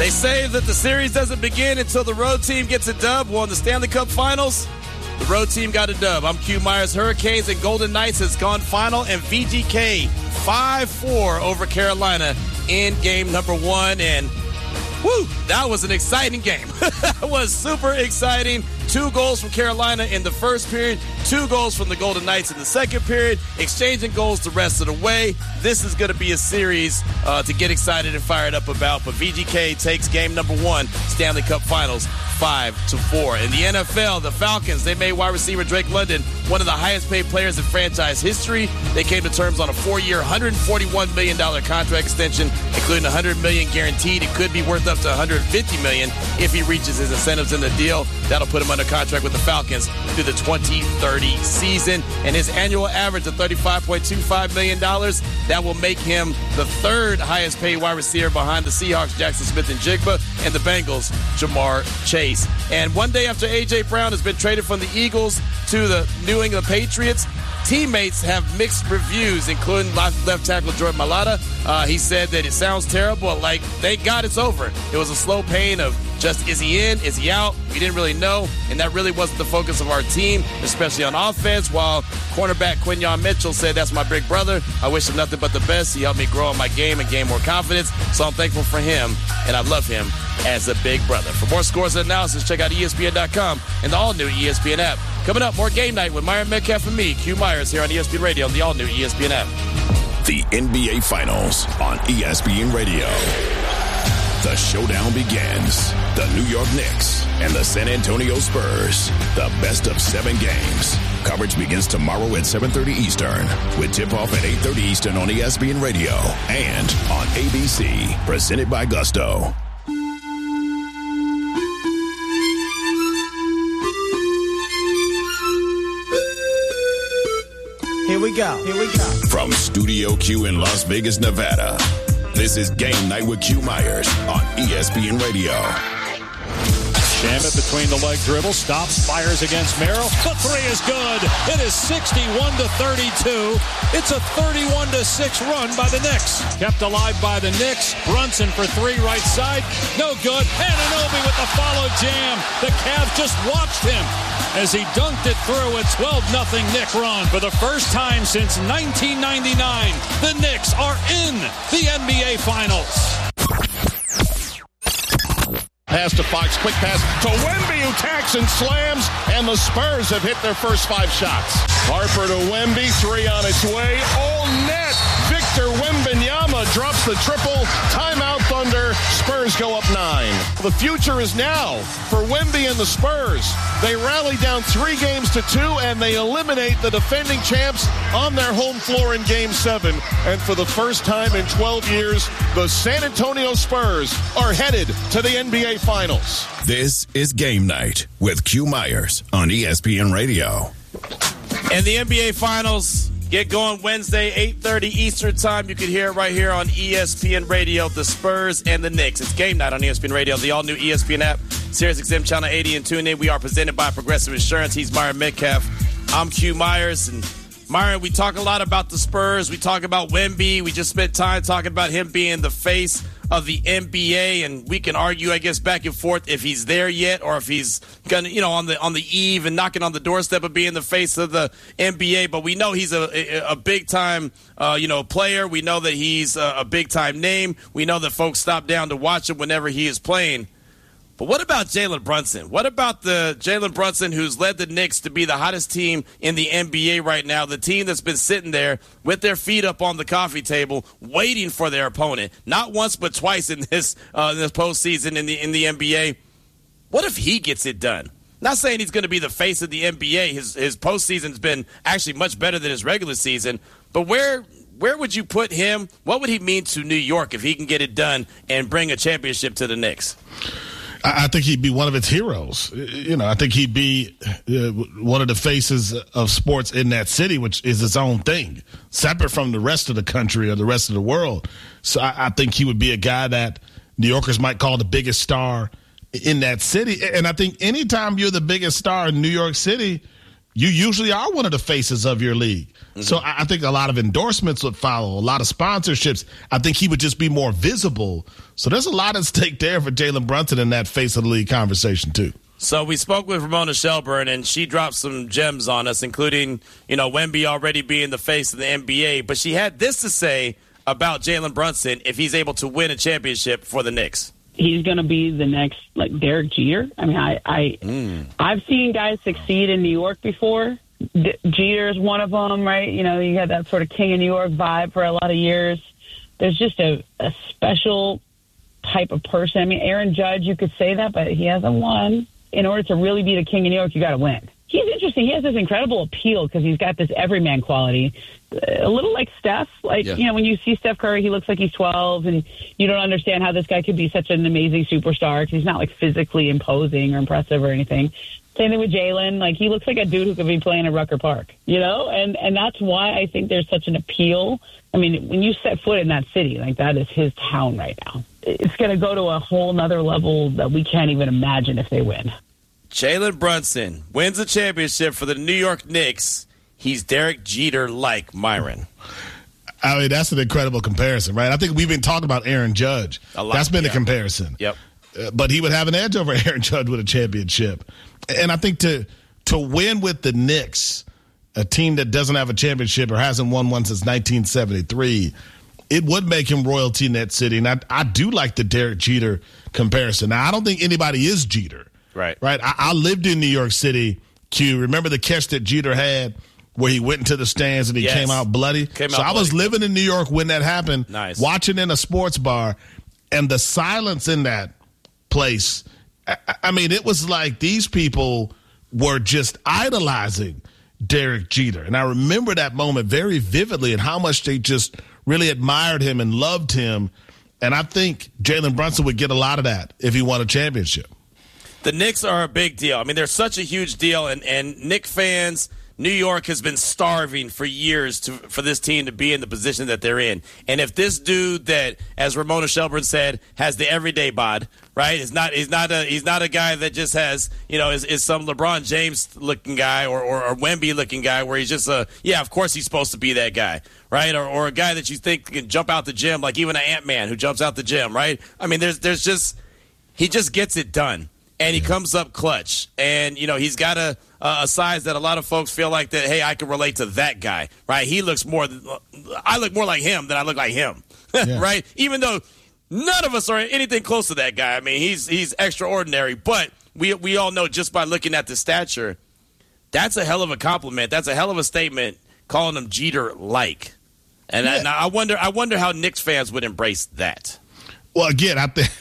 They say that the series doesn't begin until the road team gets a dub. Well, in the Stanley Cup Finals, the road team got a dub. I'm Q Myers. Hurricanes and Golden Knights has gone final, and VGK 5-4 over Carolina in game number 1. And woo, that was an exciting game. It was super exciting. 2 goals from Carolina in the first period, 2 goals from the Golden Knights in the second period, exchanging goals the rest of the way. This is going to be a series to get excited and fired up about. But VGK takes game number 1, Stanley Cup Finals, 5-4. In the NFL, the Falcons, they made wide receiver Drake London one of the highest paid players in franchise history. They came to terms on a 4-year, $141 million contract extension, including $100 million guaranteed. It could be worth up to $150 million if he reaches his incentives in the deal. That'll put him under contract with the Falcons through the 2030 season. And his annual average of $35.25 million, that will make him the 3rd highest paid wide receiver behind the Seahawks, Jackson Smith-Njigba, and the Bengals, Jamar Chase. And one day after A.J. Brown has been traded from the Eagles to the New England Patriots, teammates have mixed reviews, including left tackle Jordan Mailata. He said that it sounds terrible, like, thank God it's over. It was a slow pain of just, is he in, is he out? We didn't really know, and that really wasn't the focus of our team, especially on offense, while cornerback Quinyon Mitchell said, that's my big brother. I wish him nothing but the best. He helped me grow in my game and gain more confidence, so I'm thankful for him, and I love him as a big brother. For more scores and analysis, check out ESPN.com and the all-new ESPN app. Coming up, more Game Night with Myron Metcalf and me, Q Myers, here on ESPN Radio on the all-new ESPN app. The NBA Finals on ESPN Radio. The showdown begins. The New York Knicks and the San Antonio Spurs. The best of 7 games. Coverage begins tomorrow at 7:30 Eastern with tip-off at 8:30 Eastern on ESPN Radio and on ABC. Presented by Gusto. Here we go. From Studio Q in Las Vegas, Nevada, this is Game Night with Q Myers on ESPN Radio. Shamet between the leg dribble, stops, fires against Merrill. The 3 is good. It is 61-32. It's a 31-6 run by the Knicks. Kept alive by the Knicks. Brunson for 3 right side. No good. Anunoby with the follow jam. The Cavs just watched him as he dunked it through a 12-0 Knick run. For the first time since 1999, the Knicks are in the NBA Finals. Pass to Fox, quick pass to Wemby, who tacks and slams, and the Spurs have hit their first 5 shots. Harper to Wemby, 3 on its way, all net. Victor Wembanyama drops the triple. Timeout Thunder. Spurs go up 9. The future is now for Wemby and the Spurs. They rally down 3 games to 2, and they eliminate the defending champs on their home floor in Game 7. And for the first time in 12 years, the San Antonio Spurs are headed to the NBA Finals. This is Game Night with Q Myers on ESPN Radio. And the NBA Finals get going Wednesday, 8:30 Eastern Time. You can hear it right here on ESPN Radio, the Spurs and the Knicks. It's Game Night on ESPN Radio, the all-new ESPN app, SiriusXM Channel 80 and tune in. We are presented by Progressive Insurance. He's Myron Metcalf. I'm Q Myers. And Myron, we talk a lot about the Spurs. We talk about Wemby. We just spent time talking about him being the face of the NBA, and we can argue, I guess, back and forth if he's there yet or if he's gonna, on the eve and knocking on the doorstep of being the face of the NBA. But we know he's a big time, player. We know that he's a big time name. We know that folks stop down to watch him whenever he is playing. But what about Jalen Brunson? What about the Jalen Brunson who's led the Knicks to be the hottest team in the NBA right now, the team that's been sitting there with their feet up on the coffee table waiting for their opponent, not once but twice in this postseason in the NBA? What if he gets it done? Not saying he's going to be the face of the NBA. His postseason's been actually much better than his regular season. But where would you put him? What would he mean to New York if he can get it done and bring a championship to the Knicks? I think he'd be one of its heroes. I think he'd be one of the faces of sports in that city, which is its own thing, separate from the rest of the country or the rest of the world. So I think he would be a guy that New Yorkers might call the biggest star in that city. And I think anytime you're the biggest star in New York City, you usually are one of the faces of your league. Mm-hmm. So I think a lot of endorsements would follow, a lot of sponsorships. I think he would just be more visible. So there's a lot at stake there for Jalen Brunson in that face of the league conversation too. So we spoke with Ramona Shelburne, and she dropped some gems on us, including, Wemby already being the face of the NBA. But she had this to say about Jalen Brunson if he's able to win a championship for the Knicks. He's going to be the next, Derek Jeter. I mean, I've seen guys succeed in New York before. Jeter's one of them, right? You got that sort of King of New York vibe for a lot of years. There's just a special type of person. I mean, Aaron Judge, you could say that, but he hasn't won. In order to really be the King of New York, you got to win. He's interesting. He has this incredible appeal because he's got this everyman quality. A little like Steph. When you see Steph Curry, he looks like he's 12, and you don't understand how this guy could be such an amazing superstar because he's not, physically imposing or impressive or anything. Same thing with Jalen. He looks like a dude who could be playing at Rucker Park, And that's why I think there's such an appeal. I mean, when you set foot in that city, that is his town right now. It's going to go to a whole nother level that we can't even imagine if they win. Jalen Brunson wins a championship for the New York Knicks. He's Derek Jeter-like, Myron. I mean, that's an incredible comparison, right? I think we've been talking about Aaron Judge. A lot, that's been the comparison. Yep. But he would have an edge over Aaron Judge with a championship. And I think to win with the Knicks, a team that doesn't have a championship or hasn't won one since 1973, it would make him royalty in that city. And I do like the Derek Jeter comparison. Now, I don't think anybody is Jeter. Right. I lived in New York City, Q. Remember the catch that Jeter had where he went into the stands and he came out bloody? I was living in New York when that happened, watching in a sports bar, and the silence in that place, I mean, it was like these people were just idolizing Derek Jeter. And I remember that moment very vividly and how much they just really admired him and loved him. And I think Jalen Brunson would get a lot of that if he won a championship. The Knicks are a big deal. I mean, they're such a huge deal, and Knick fans, New York has been starving for years for this team to be in the position that they're in. And if this dude that, as Ramona Shelburne said, has the everyday bod, right? He's not a guy that just has, is some LeBron James looking guy or Wemby looking guy where he's just of course he's supposed to be that guy, right? Or a guy that you think can jump out the gym, like even an Ant-Man who jumps out the gym, right? I mean, he just gets it done. And he comes up clutch. And, he's got a size that a lot of folks feel like that, hey, I can relate to that guy, right? I look more like him than I look like him, right? Even though none of us are anything close to that guy. I mean, he's extraordinary. But we all know just by looking at the stature, that's a hell of a compliment. That's a hell of a statement calling him Jeter-like. And I wonder how Knicks fans would embrace that. Well, again,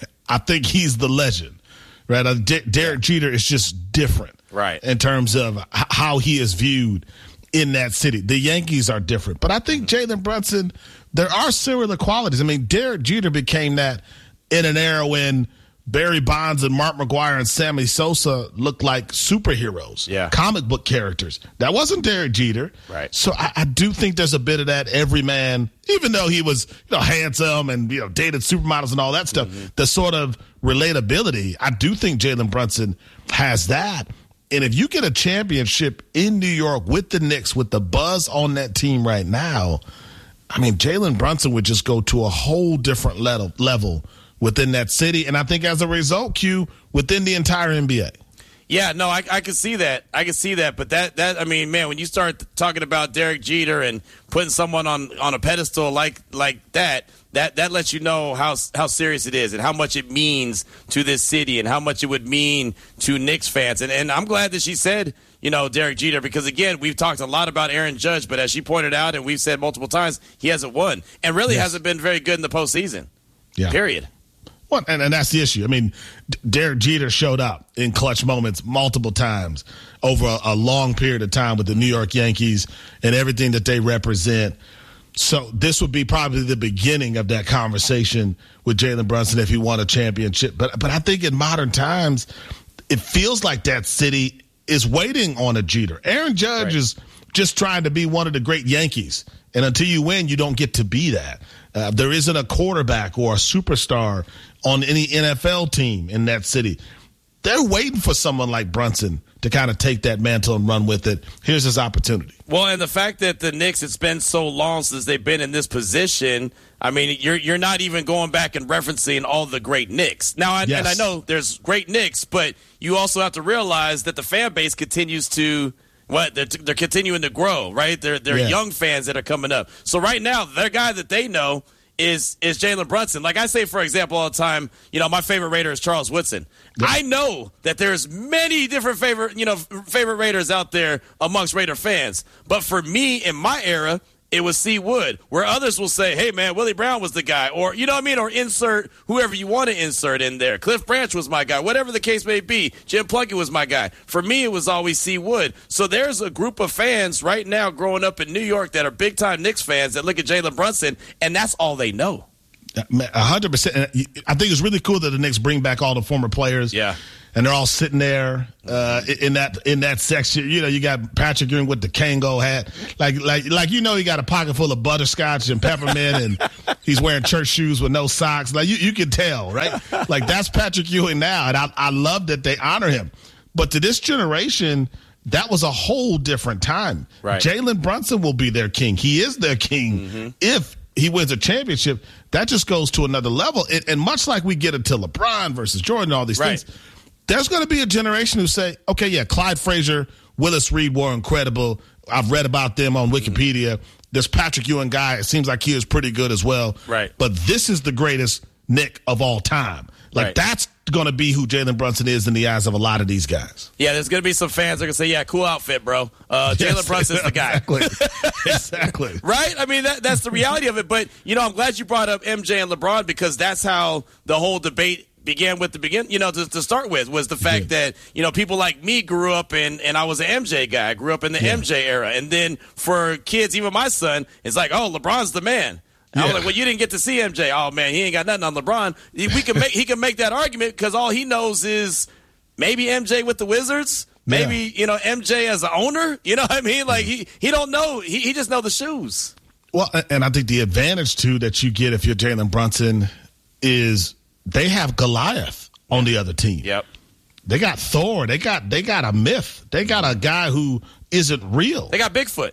I think he's the legend. Right, Derek Jeter is just different, right, in terms of how he is viewed in that city. The Yankees are different, but I think Jalen Brunson, there are similar qualities. I mean, Derek Jeter became that in an era when Barry Bonds and Mark McGwire and Sammy Sosa looked like superheroes, comic book characters. That wasn't Derek Jeter, right? So I do think there's a bit of that everyman, even though he was handsome and dated supermodels and all that stuff. Mm-hmm. The sort of relatability, I do think Jalen Brunson has that. And if you get a championship in New York with the Knicks, with the buzz on that team right now, I mean, Jalen Brunson would just go to a whole different level within that city. And I think as a result, Q, within the entire NBA. Yeah, no, I can see that. I can see that. But that I mean, man, when you start talking about Derek Jeter and putting someone on a pedestal like that lets you know how serious it is and how much it means to this city and how much it would mean to Knicks fans. And I'm glad that she said, Derek Jeter, because, again, we've talked a lot about Aaron Judge, but as she pointed out and we've said multiple times, he hasn't won and really hasn't been very good in the postseason. Yeah. Period. Well, and that's the issue. I mean, Derek Jeter showed up in clutch moments multiple times over a long period of time with the New York Yankees and everything that they represent. So this would be probably the beginning of that conversation with Jalen Brunson if he won a championship. But I think in modern times, it feels like that city is waiting on a Jeter. Aaron Judge is just trying to be one of the great Yankees. And until you win, you don't get to be that. There isn't a quarterback or a superstar on any NFL team in that city. They're waiting for someone like Brunson to kind of take that mantle and run with it. Here's his opportunity. Well, and the fact that the Knicks, it's been so long since they've been in this position, I mean, you're not even going back and referencing all the great Knicks. Now, and I know there's great Knicks, but you also have to realize that the fan base continues to they're continuing to grow, right? They're young fans that are coming up. So right now, their guy that they know is Jalen Brunson. Like I say, for example, all the time, my favorite Raider is Charles Woodson. Yep. I know that there's many different favorite Raiders out there amongst Raider fans. But for me, in my era, it was C. Wood, where others will say, hey, man, Willie Brown was the guy. Or, you know what I mean? Or insert whoever you want to insert in there. Cliff Branch was my guy. Whatever the case may be. Jim Plunkett was my guy. For me, it was always C. Wood. So there's a group of fans right now growing up in New York that are big-time Knicks fans that look at Jalen Brunson, and that's all they know. 100%. I think it's really cool that the Knicks bring back all the former players. Yeah. And they're all sitting there in that section. You got Patrick Ewing with the Kango hat, like he got a pocket full of butterscotch and peppermint, and he's wearing church shoes with no socks. Like you can tell, right? Like that's Patrick Ewing now, and I love that they honor him. But to this generation, that was a whole different time. Right. Jalen Brunson will be their king. He is their king if he wins a championship. That just goes to another level. And much like we get into LeBron versus Jordan, all these things. There's going to be a generation who say, okay, yeah, Clyde Frazier, Willis Reed were incredible. I've read about them on Wikipedia. This Patrick Ewing guy, it seems like he is pretty good as well. Right. But this is the greatest Knick of all time. That's going to be who Jalen Brunson is in the eyes of a lot of these guys. Yeah, there's going to be some fans that are going to say, yeah, cool outfit, bro. Jalen Brunson's the guy. Exactly. Right? I mean, that's the reality of it. But, I'm glad you brought up MJ and LeBron because that's how the whole debate began with to start with was the fact that, people like me grew up and I was an MJ guy. I grew up in the MJ era. And then for kids, even my son, it's like, oh, LeBron's the man. I was like, well, you didn't get to see MJ. Oh, man, he ain't got nothing on LeBron. He can make that argument because all he knows is maybe MJ with the Wizards, maybe, MJ as an owner. You know what I mean? Like, he don't know. He just know the shoes. Well, and I think the advantage, too, that you get if you're Jalen Brunson is they have Goliath on the other team. Yep. They got Thor. They got a myth. They got a guy who isn't real. They got Bigfoot.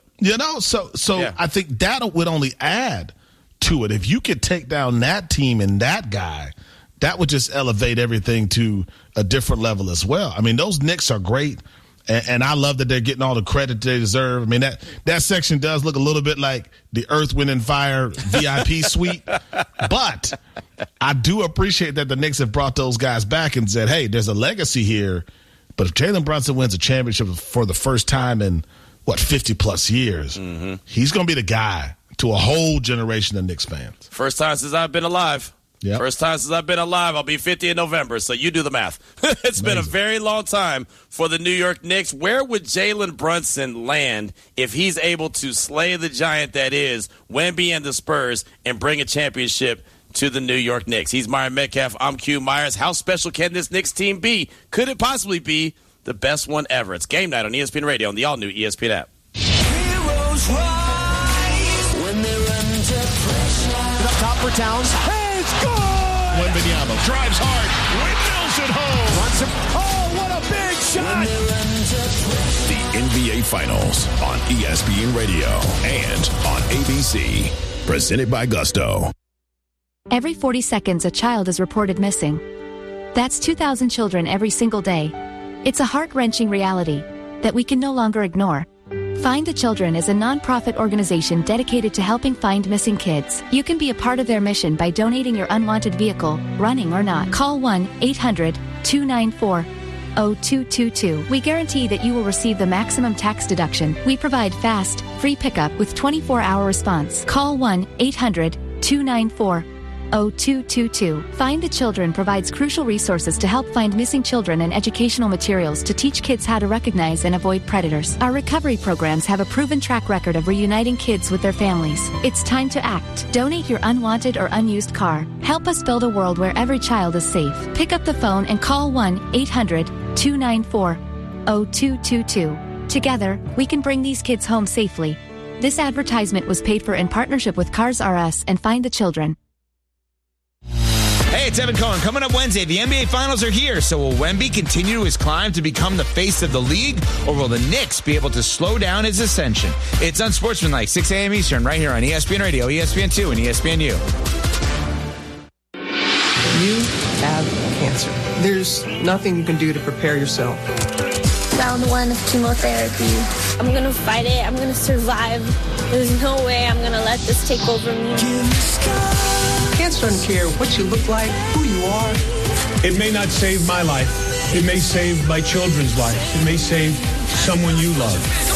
So I think that would only add to it. If you could take down that team and that guy, that would just elevate everything to a different level as well. I mean, those Knicks are great, and I love that they're getting all the credit they deserve. I mean, that section does look a little bit like the Earth, Wind, and Fire VIP suite, but I do appreciate that the Knicks have brought those guys back and said, hey, there's a legacy here, but if Jalen Brunson wins a championship for the first time in, 50-plus years, he's going to be the guy to a whole generation of Knicks fans. First time since I've been alive. Yep. First time since I've been alive. I'll be 50 in November, so you do the math. It's been a very long time for the New York Knicks. Where would Jalen Brunson land if he's able to slay the giant that is Wemby and the Spurs and bring a championship to the New York Knicks? He's Myron Metcalf. I'm Q Myers. How special can this Knicks team be? Could it possibly be the best one ever? It's Game Night on ESPN Radio on the all-new ESPN app. Heroes rise when they're under pressure. Up top for Towns. Hey, it's good! Wembanyama drives hard, windmills it home. Runs him. Oh, what a big shot! The NBA Finals on ESPN Radio and on ABC. Presented by Gusto. Every 40 seconds, a child is reported missing. That's 2,000 children every single day. It's a heart-wrenching reality that we can no longer ignore. Find the Children is a non-profit organization dedicated to helping find missing kids. You can be a part of their mission by donating your unwanted vehicle, running or not. Call 1-800-294-0222. We guarantee that you will receive the maximum tax deduction. We provide fast, free pickup with 24-hour response. Call 1-800-294-0222. Find the Children provides crucial resources to help find missing children and educational materials to teach kids how to recognize and avoid predators. Our recovery programs have a proven track record of reuniting kids with their families. It's time to act. Donate your unwanted or unused car. Help us build a world where every child is safe. Pick up the phone and call 1-800-294-0222. Together, we can bring these kids home safely. This advertisement was paid for in partnership with Cars R Us and Find the Children. Hey, it's Evan Cohen. Coming up Wednesday, the NBA Finals are here. So will Wemby continue his climb to become the face of the league, or will the Knicks be able to slow down his ascension? It's Unsportsmanlike, 6 a.m. Eastern, right here on ESPN Radio, ESPN2, and ESPNU. You have cancer. There's nothing you can do to prepare yourself. Round 1 of chemotherapy. I'm going to fight it. I'm going to survive. There's no way I'm going to let this take over me. Cancer doesn't care what you look like, who you are. It may not save my life. It may save my children's lives. It may save someone you love.